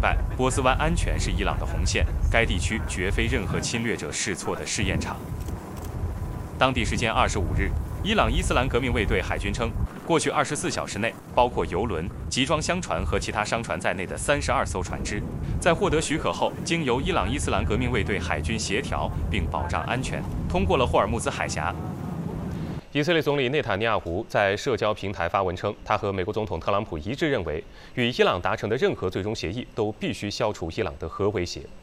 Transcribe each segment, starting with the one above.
白，波斯湾安全是伊朗的红线，该地区绝非任何侵略者试错的试验场。当地时间25日，伊朗伊斯兰革命卫队海军称，过去24小时内，包括油轮、集装箱船和其他商船在内的32艘船只，在获得许可后，经由伊朗伊斯兰革命卫队海军协调并保障安全，通过了霍尔木兹海峡。 以色列总理内塔尼亚胡在社交平台发文称，他和美国总统特朗普一致认为，与伊朗达成的任何最终协议都必须消除伊朗的核威胁。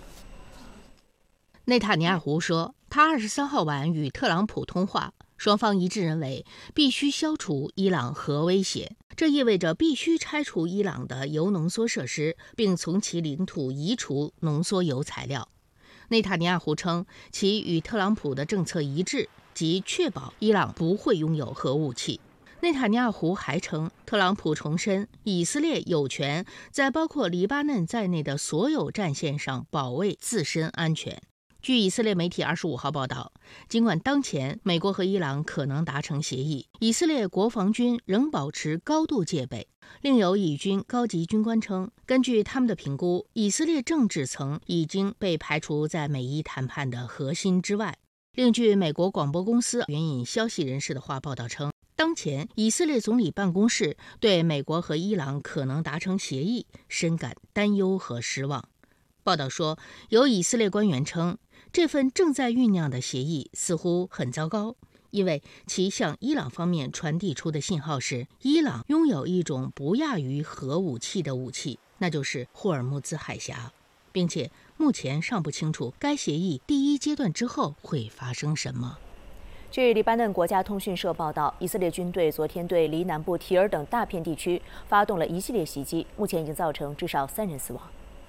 内塔尼亚胡说，他23号晚与特朗普通话，双方一致认为必须消除伊朗核威胁，这意味着必须拆除伊朗的铀浓缩设施，并从其领土移除浓缩铀材料。内塔尼亚胡称，其与特朗普的政策一致，即确保伊朗不会拥有核武器。内塔尼亚胡还称，特朗普重申以色列有权在包括黎巴嫩在内的所有战线上保卫自身安全。据以色列媒体25号报道，尽管当前美国和伊朗可能达成协议，以色列国防军仍保持高度戒备。另有以军高级军官称，根据他们的评估，以色列政治层已经被排除在美伊谈判的核心之外。另据美国广播公司援引消息人士的话报道称，当前以色列总理办公室对美国和伊朗可能达成协议深感担忧和失望。报道说，有以色列官员称，这份正在酝酿的协议似乎很糟糕，因为其向伊朗方面传递出的信号是，伊朗拥有一种不亚于核武器的武器，那就是霍尔木兹海峡，并且目前尚不清楚该协议第一阶段之后会发生什么。 据黎巴嫩国家通讯社报道，以色列军队昨天对黎南部提尔等大片地区发动了一系列袭击，目前已经造成至少3人死亡。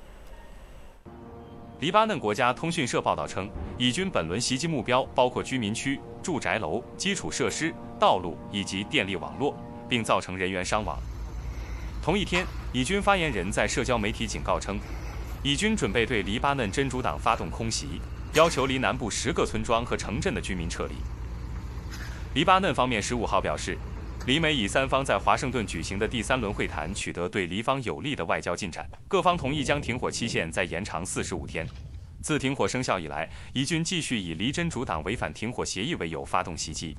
黎巴嫩国家通讯社报道称，以军本轮袭击目标包括居民区、住宅楼、基础设施、道路以及电力网络，并造成人员伤亡。同一天，以军发言人在社交媒体警告称，以军准备对黎巴嫩真主党发动空袭，要求离南部10个村庄和城镇的居民撤离。黎巴嫩方面15号表示，黎美以三方在华盛顿举行的第3轮会谈取得对黎方有利的外交进展，各方同意将停火期限再延长45天。自停火生效以来，以军继续以黎真主党违反停火协议为由发动袭击。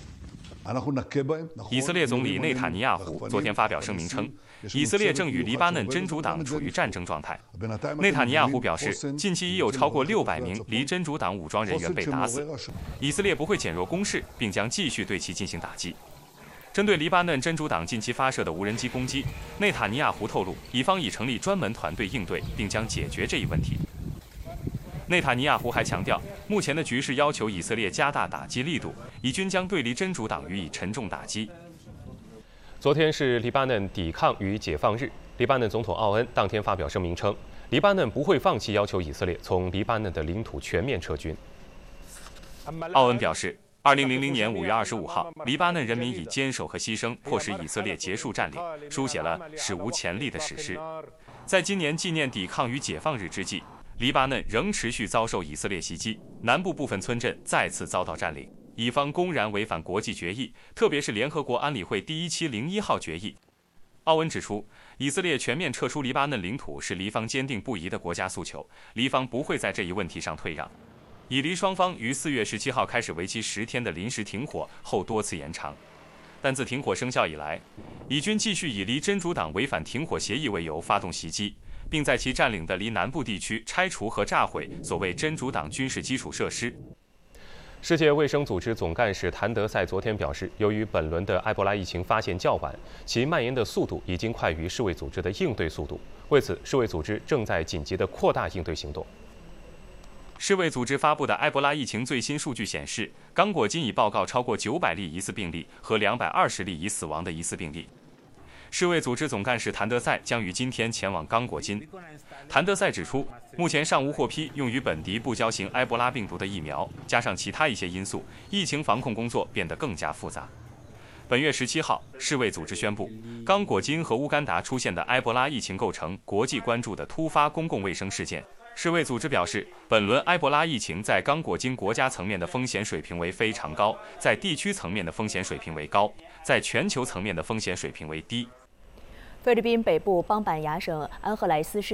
以色列总理内塔尼亚胡昨天发表声明称，以色列正与黎巴嫩真主党处于战争状态。内塔尼亚胡表示，近期已有超过600名黎真主党武装人员被打死，以色列不会减弱攻势，并将继续对其进行打击。针对黎巴嫩真主党近期发射的无人机攻击，内塔尼亚胡透露，以方已成立专门团队应对，并将解决这一问题。内塔尼亚胡还强调，目前的局势要求以色列加大打击力度，以军将对黎真主党予以沉重打击。 昨天是黎巴嫩抵抗与解放日，黎巴嫩总统奥恩当天发表声明称，黎巴嫩不会放弃要求以色列从黎巴嫩的领土全面撤军。 奥恩表示，2000年5月25号，黎巴嫩人民以坚守和牺牲迫使以色列结束占领，书写了史无前例的史诗。在今年纪念抵抗与解放日之际，黎巴嫩仍持续遭受以色列袭击，南部部分村镇再次遭到占领，以方公然违反国际决议，特别是联合国安理会第1701号决议。奥恩指出，以色列全面撤出黎巴嫩领土是黎方坚定不移的国家诉求，黎方不会在这一问题上退让。以黎双方于4月17号开始为期10天的临时停火后多次延长，但自停火生效以来，以军继续以黎真主党违反停火协议为由发动袭击，并在其占领的黎南部地区拆除和炸毁所谓真主党军事基础设施。 世界卫生组织总干事谭德赛昨天表示，由于本轮的埃博拉疫情发现较晚，其蔓延的速度已经快于世卫组织的应对速度，为此，世卫组织正在紧急地扩大应对行动。 世卫组织发布的埃博拉疫情最新数据显示，刚果金已报告超过900例疑似病例和220例已死亡的疑似病例。世卫组织总干事谭德赛将于今天前往刚果金。谭德赛指出，目前尚无获批用于本地不交型埃博拉病毒的疫苗，加上其他一些因素，疫情防控工作变得更加复杂。本月17号，世卫组织宣布，刚果金和乌干达出现的埃博拉疫情构成国际关注的突发公共卫生事件。世卫组织表示，本轮埃博拉疫情在刚果金国家层面的风险水平为非常高，在地区层面的风险水平为高，在全球层面的风险水平为低。 菲律宾北部邦板牙省安赫莱斯市